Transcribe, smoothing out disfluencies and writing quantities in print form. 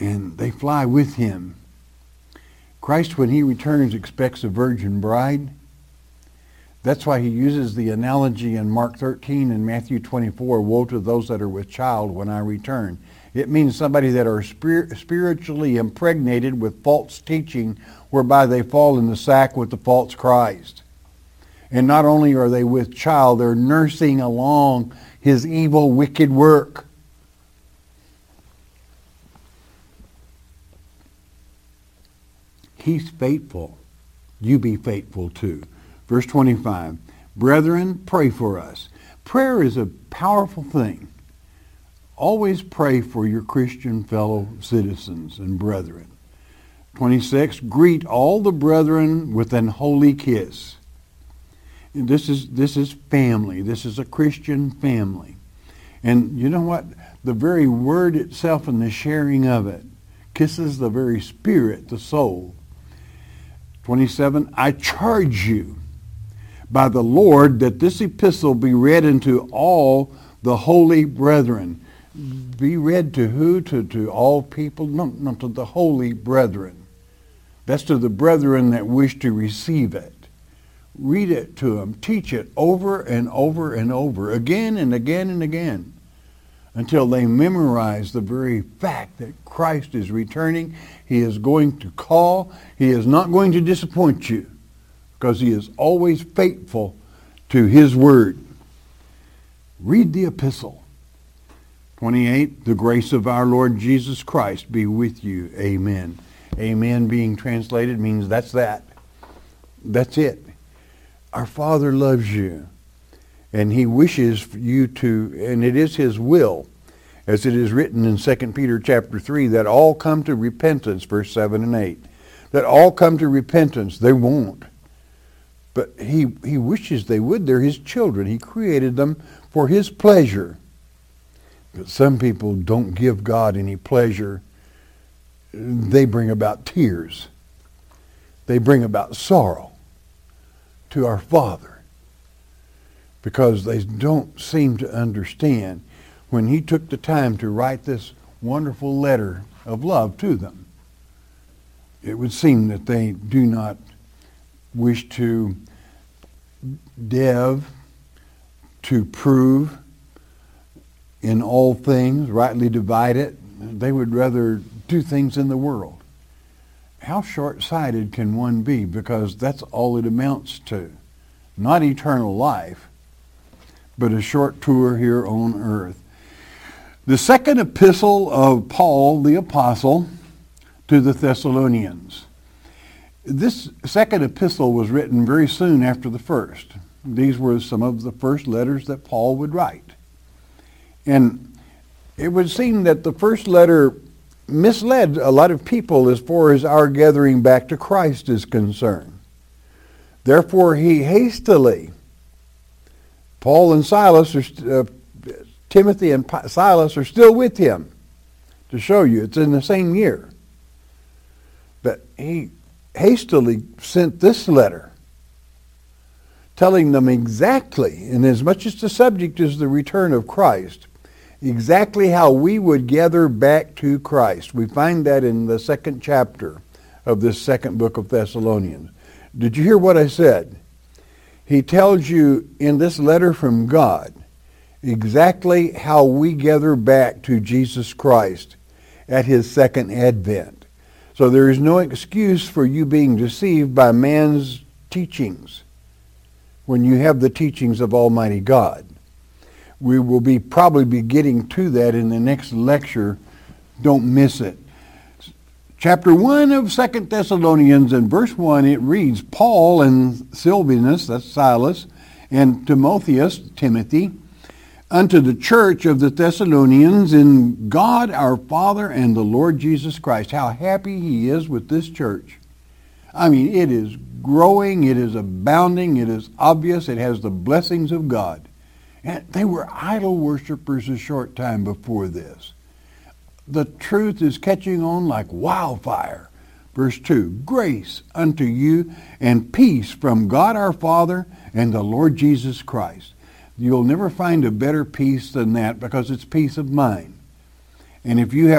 and they fly with him. Christ, when he returns, expects a virgin bride. That's why he uses the analogy in Mark 13 and Matthew 24, woe to those that are with child when I return. It means somebody that are spiritually impregnated with false teaching, whereby they fall in the sack with the false Christ. And not only are they with child, they're nursing along his evil, wicked work. He's faithful. You be faithful too. Verse 25, brethren, pray for us. Prayer is a powerful thing. Always pray for your Christian fellow citizens and brethren. 26, greet all the brethren with an holy kiss. And this is family. This is a Christian family. And you know what? The very word itself and the sharing of it kisses the very spirit, the soul. 27, I charge you by the Lord that this epistle be read unto all the holy brethren. Be read to who? To all people? No, to the holy brethren. That's to the brethren that wish to receive it. Read it to them. Teach it over and over and over, again and again and again, until they memorize the very fact that Christ is returning. He is going to call. He is not going to disappoint you, because he is always faithful to his word. Read the epistle. 28, the grace of our Lord Jesus Christ be with you. Amen. Amen being translated means that's that. That's it. Our Father loves you, and he wishes for you to, and it is his will, as it is written in 2 Peter chapter 3, that all come to repentance, verse 7 and 8. That all come to repentance. They won't. But he wishes they would. They're his children. He created them for his pleasure. But some people don't give God any pleasure. They bring about tears. They bring about sorrow to our Father, because they don't seem to understand when he took the time to write this wonderful letter of love to them. It would seem that they do not wish to to prove in all things, rightly divide it. They would rather do things in the world. How short-sighted can one be? Because that's all it amounts to. Not eternal life, but a short tour here on earth. The second epistle of Paul the Apostle to the Thessalonians. This second epistle was written very soon after the first. These were some of the first letters that Paul would write. And it would seem that the first letter misled a lot of people as far as our gathering back to Christ is concerned. Therefore, he hastily, Paul and Silas, Timothy and Silas are still with him, to show you it's in the same year. But he hastily sent this letter, telling them exactly, and as much as the subject is the return of Christ, exactly how we would gather back to Christ. We find that in the second chapter of this second book of Thessalonians. Did you hear what I said? He tells you in this letter from God exactly how we gather back to Jesus Christ at his second advent. So there is no excuse for you being deceived by man's teachings when you have the teachings of Almighty God. We will probably be getting to that in the next lecture. Don't miss it. Chapter 1 of 2 Thessalonians, and verse 1, it reads, Paul and Silvanus, that's Silas, and Timotheus, Timothy, unto the church of the Thessalonians in God our Father and the Lord Jesus Christ. How happy he is with this church. I mean, it is growing, it is abounding, it is obvious, it has the blessings of God. And they were idol worshipers a short time before this. The truth is catching on like wildfire. Verse 2, grace unto you and peace from God our Father and the Lord Jesus Christ. You'll never find a better peace than that, because it's peace of mind. And if you have